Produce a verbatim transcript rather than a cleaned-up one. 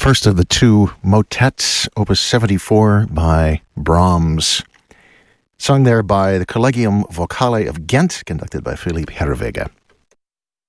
first of the two motets, Opus seventy-four by Brahms, sung there by the Collegium Vocale of Ghent, conducted by Philippe Herreweghe.